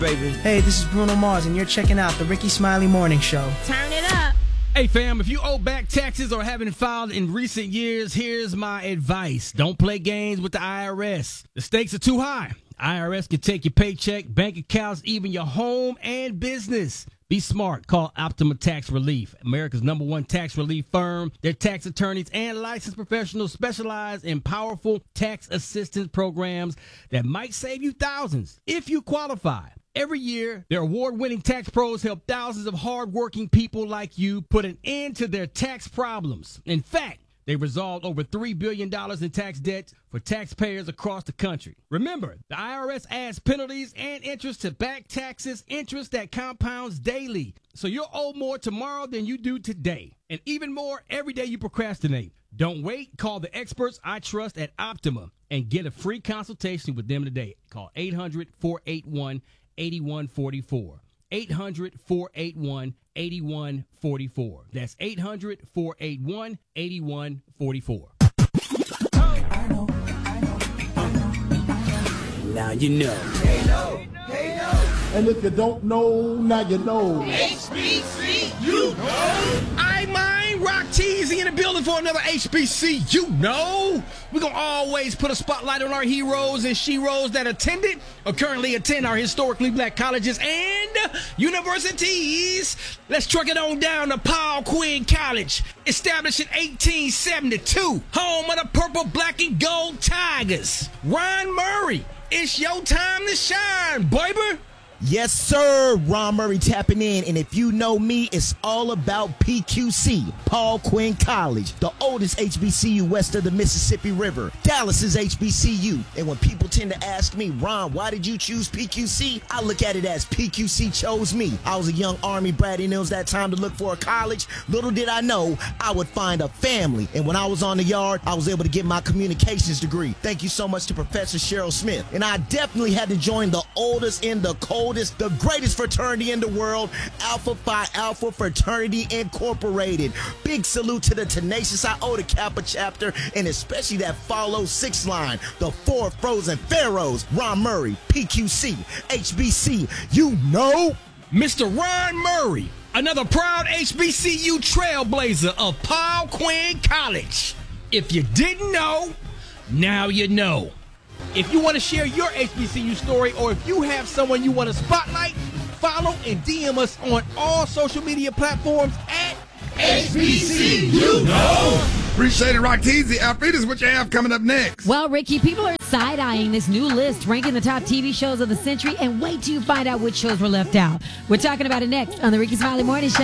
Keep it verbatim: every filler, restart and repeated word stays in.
Baby. Hey, this is Bruno Mars, and you're checking out the Ricky Smiley Morning Show. Turn it up. Hey, fam, if you owe back taxes or haven't filed in recent years, here's my advice. Don't play games with the I R S. The stakes are too high. I R S can take your paycheck, bank accounts, even your home and business. Be smart. Call Optima Tax Relief, America's number one tax relief firm. Their tax attorneys and licensed professionals specialize in powerful tax assistance programs that might save you thousands if you qualify. Every year, their award-winning tax pros help thousands of hardworking people like you put an end to their tax problems. In fact, they resolved over three billion dollars in tax debt for taxpayers across the country. Remember, the I R S adds penalties and interest to back taxes, interest that compounds daily. So you'll owe more tomorrow than you do today. And even more every day you procrastinate. Don't wait. Call the experts I trust at Optima and get a free consultation with them today. Call eight hundred, four eight one, eight one four four. eight hundred, four eight one, eight one four four. That's eight hundred, four eight one, eight one four four. Now you know. Hey, no. Hey, no. And if you don't know, now you know. H B C, you know. I mind Rock Teasy in the building for another H B C. You know, we're going to always put a spotlight on our heroes and sheroes that attended or currently attend our historically black colleges and universities. Let's truck it on down to Paul Quinn College, established in eighteen seventy-two, home of the purple, black, and gold Tigers. Ron Murray, it's your time to shine, baby. Yes, sir. Ron Murray tapping in. And if you know me, it's all about P Q C, Paul Quinn College, the oldest H B C U west of the Mississippi River. Dallas's H B C U. And when people tend to ask me, Ron, why did you choose P Q C? I look at it as P Q C chose me. I was a young Army brat, and it was that time to look for a college. Little did I know I would find a family. And when I was on the yard, I was able to get my communications degree. Thank you so much to Professor Cheryl Smith. And I definitely had to join the oldest and the coldest, the greatest fraternity in the world, Alpha Phi Alpha Fraternity Incorporated. Big salute to the Tenacious Iota Kappa chapter, and especially that follow six line, the four frozen pharaohs. Ron Murray, P Q C, H B C, you know. Mister Ron Murray, another proud H B C U trailblazer of Paul Quinn College. If you didn't know, now you know. If you want to share your H B C U story, or if you have someone you want to spotlight, follow and D M us on all social media platforms at H B C, you know. Appreciate it, Rock Teasy. Alfreda's what you have coming up next. Well, Ricky, people are side-eyeing this new list ranking the top T V shows of the century, and wait till you find out which shows were left out. We're talking about it next on the Ricky Smiley Morning Show.